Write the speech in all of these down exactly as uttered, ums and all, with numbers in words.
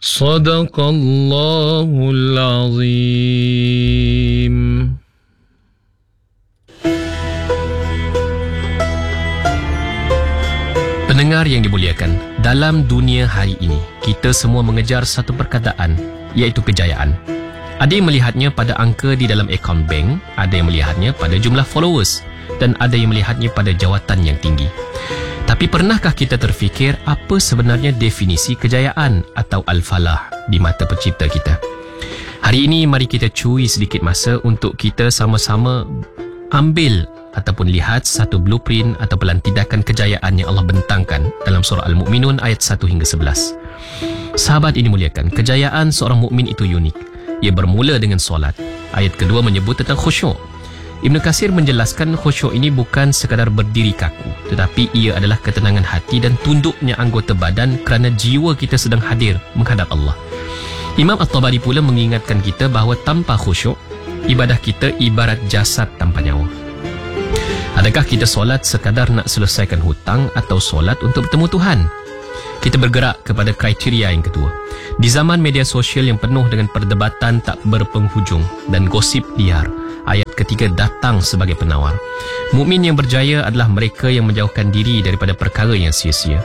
Sadaqallahul Azim. Pendengar yang dimuliakan, dalam dunia hari ini, kita semua mengejar satu perkataan, iaitu kejayaan. Ada yang melihatnya pada angka di dalam akaun bank, ada yang melihatnya pada jumlah followers, dan ada yang melihatnya pada jawatan yang tinggi. Tapi pernahkah kita terfikir apa sebenarnya definisi kejayaan atau al-falah di mata pencipta kita? Hari ini mari kita curi sedikit masa untuk kita sama-sama ambil ataupun lihat satu blueprint atau pelantidakan kejayaan yang Allah bentangkan dalam surah Al-Mu'minun ayat satu hingga sebelas. Sahabat ini muliakan, kejayaan seorang mukmin itu unik. Ia bermula dengan solat. Ayat kedua menyebut tentang khusyuk. Ibn Katsir menjelaskan khusyuk ini bukan sekadar berdiri kaku, tetapi ia adalah ketenangan hati dan tunduknya anggota badan kerana jiwa kita sedang hadir menghadap Allah. Imam At-Tabari pula mengingatkan kita bahawa tanpa khusyuk, ibadah kita ibarat jasad tanpa nyawa. Adakah kita solat sekadar nak selesaikan hutang atau solat untuk bertemu Tuhan? Kita bergerak kepada kriteria yang kedua. Di zaman media sosial yang penuh dengan perdebatan tak berpenghujung dan gosip liar, ayat ketiga datang sebagai penawar. Mukmin yang berjaya adalah mereka yang menjauhkan diri daripada perkara yang sia-sia.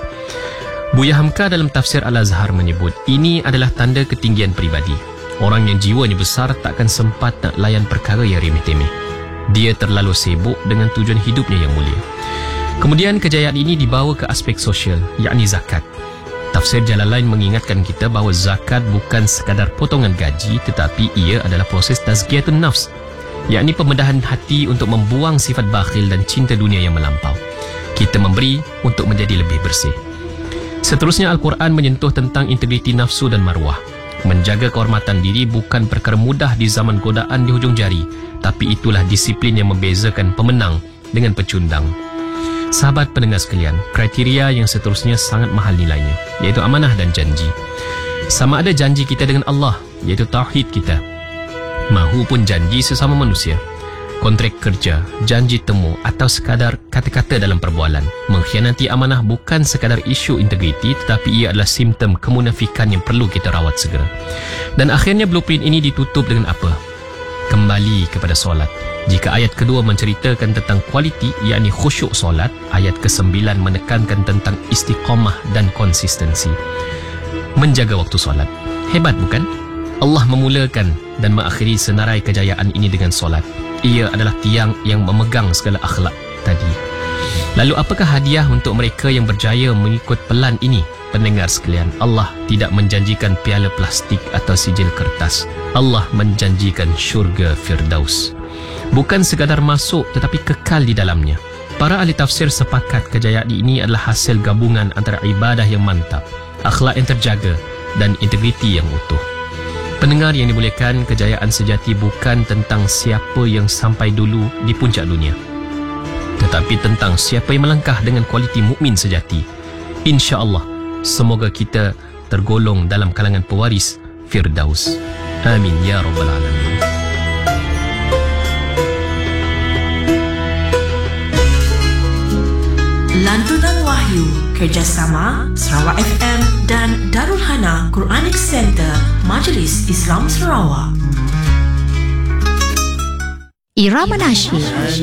Buya Hamka dalam tafsir Al-Azhar menyebut, ini adalah tanda ketinggian peribadi. Orang yang jiwanya besar takkan sempat nak layan perkara yang remeh-temeh. Dia terlalu sibuk dengan tujuan hidupnya yang mulia. Kemudian kejayaan ini dibawa ke aspek sosial, yakni zakat. Tafsir Jalalain mengingatkan kita bahawa zakat bukan sekadar potongan gaji, tetapi ia adalah proses tazkiyatun nafs, yakni pembedahan hati untuk membuang sifat bakhil dan cinta dunia yang melampau. Kita memberi untuk menjadi lebih bersih. Seterusnya Al-Quran menyentuh tentang integriti nafsu dan maruah. Menjaga kehormatan diri bukan perkara mudah di zaman godaan di hujung jari, tapi itulah disiplin yang membezakan pemenang dengan pecundang. Sahabat pendengar sekalian, kriteria yang seterusnya sangat mahal nilainya, iaitu amanah dan janji. Sama ada janji kita dengan Allah, iaitu tauhid kita, mahupun janji sesama manusia, kontrak kerja, janji temu atau sekadar kata-kata dalam perbualan. Mengkhianati amanah bukan sekadar isu integriti, tetapi ia adalah simptom kemunafikan yang perlu kita rawat segera. Dan akhirnya blueprint ini ditutup dengan apa? Kembali kepada solat. Jika ayat kedua menceritakan tentang kualiti, yakni khusyuk solat, ayat kesembilan menekankan tentang istiqamah dan konsistensi. Menjaga waktu solat. Hebat bukan? Allah memulakan dan mengakhiri senarai kejayaan ini dengan solat. Ia adalah tiang yang memegang segala akhlak tadi. Lalu apakah hadiah untuk mereka yang berjaya mengikut pelan ini? Pendengar sekalian, Allah tidak menjanjikan piala plastik atau sijil kertas. Allah menjanjikan syurga Firdaus. Bukan sekadar masuk tetapi kekal di dalamnya. Para ahli tafsir sepakat kejayaan ini adalah hasil gabungan antara ibadah yang mantap, akhlak yang terjaga dan integriti yang utuh. Pendengar yang dimuliakan, kejayaan sejati bukan tentang siapa yang sampai dulu di puncak dunia, tetapi tentang siapa yang melangkah dengan kualiti mukmin sejati. Insya-Allah, semoga kita tergolong dalam kalangan pewaris Firdaus. Amin ya rabbal alamin. Lantunan Wahyu kerjasama Sarawak F M dan Darul Hana Quranic Center Majlis Islam Sarawak. Irama Nasyid.